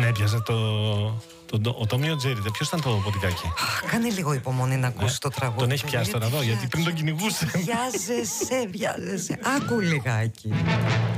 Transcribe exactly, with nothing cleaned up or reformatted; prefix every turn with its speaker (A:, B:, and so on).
A: έπιαζε το. Το, το, ο Τόμι ο Τζέρι, ποιο ήταν το ποντικάκι?
B: Κάνε λίγο υπομονή να ακούσει ε, το τραγούδι.
A: Τον έχει πιάσει τώρα εδώ, γιατί πριν τον κυνηγούσε.
B: Βιάζεσαι, βιάζεσαι. Άκου λιγάκι.